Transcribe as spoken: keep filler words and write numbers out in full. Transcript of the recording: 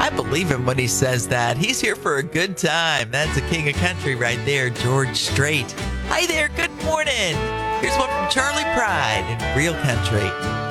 I believe him when he says that. He's here for a good time. That's a king of country right there, George Strait. Hi there, good morning. Here's one from Charlie Pride in Real Country.